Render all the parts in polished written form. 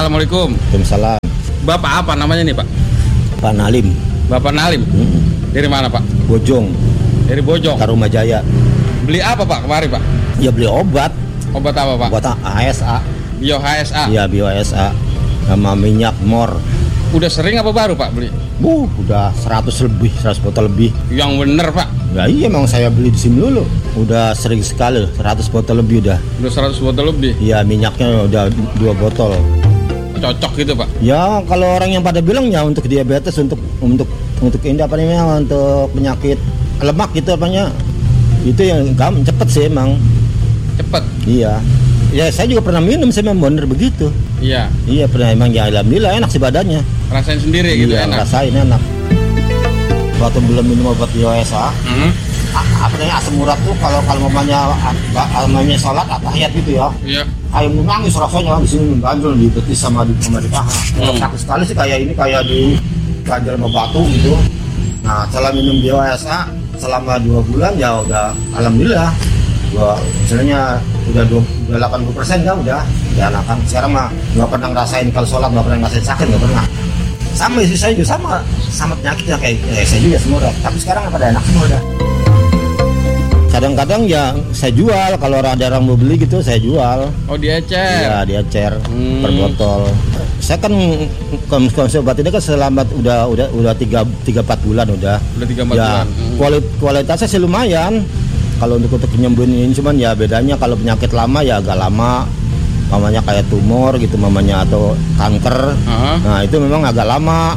Assalamualaikum. Waalaikumsalam. Bapak apa namanya nih Pak? Pak Nalim. Bapak Nalim. Dari mana Pak? Bojong. Dari Bojong. Tarumajaya. Beli apa Pak kemarin Pak? Ya beli obat. Obat apa Pak? Obat HSA. Bio HSA. Iya bio HSA. Sama minyak mor. Udah sering apa baru Pak beli? Udah 100 botol lebih. Yang bener Pak. Ya iya emang saya beli di sini dulu. Udah sering sekali 100 botol lebih udah. Udah 100 botol lebih. Iya minyaknya udah 2 botol. Cocok gitu Pak. Ya kalau orang yang pada bilang ya untuk diabetes, untuk ini apa namanya, untuk penyakit lemak gitu apanya. Itu yang cepet sih emang. Cepet. Iya. Ya saya juga pernah minum, saya memang bener begitu. Iya. Iya pernah, emang ya alhamdulillah enak sih badannya. Rasain sendiri gitu Iya, enak. rasain enak. Waktu belum minum obat BioSA, apa namanya asam urat tuh kalau mamanya sholat tahiyat gitu ya. Iya. Ayo nangis rasanya di sini ganjel di betis sama di paha. Kalau sakit sekali sih kayak di ganjel sama batu gitu. Nah setelah minum BioSA selama 2 bulan ya udah alhamdulillah. Misalnya udah 80% kan udah enakan. Sekarang mah nggak pernah ngerasain kalau sholat, nggak pernah ngerasain sakit, nggak pernah. Sama istri saya juga sama penyakitnya kayak saya juga semua udah. Tapi sekarang pada enak semua udah. Kadang-kadang ya saya jual, kalau ada orang mau beli gitu saya jual. Oh diecer. Iya diecer per botol. Saya kan konsumsi obat ini kan selama udah 3-4 bulan udah. Udah 3-4 ya, bulan. Kualitasnya sih lumayan. Kalau untuk nyembuhin ini cuman ya bedanya kalau penyakit lama ya agak lama, mamanya kayak tumor gitu mamanya atau kanker. Nah itu memang agak lama.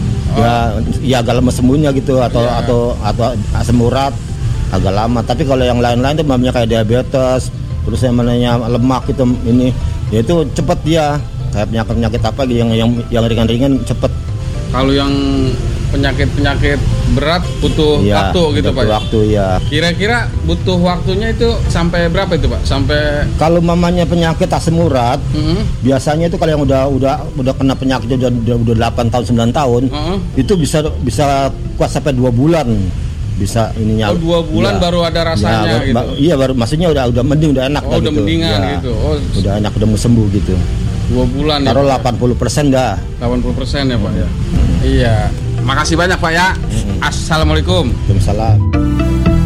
Ya agak lama sembuhnya gitu atau asam urat agak lama. Tapi kalau yang lain-lain tuh mamanya kayak diabetes, terus yang namanya lemak itu ini ya itu cepet dia. Kayak penyakit apa yang ringan-ringan cepet. Kalau yang penyakit berat butuh waktu gitu Pak. Waktu ya. Kira-kira butuh waktunya itu sampai berapa itu Pak? Sampai kalau mamanya penyakit asam urat, biasanya itu kalau yang udah kena penyakit udah 8 tahun 9 tahun, itu bisa kuat sampai 2 bulan. Bisa ininya. Oh 2 bulan baru ada rasanya gitu. Iya baru maksudnya udah mending, udah enak udah gitu. mendingan ya, gitu. Udah enak, udah mau sembuh gitu. 2 bulan taruh ya. 80% dah. 80% ya Pak ya. Iya. Makasih banyak Pak ya. Assalamualaikum. Waalaikumsalam.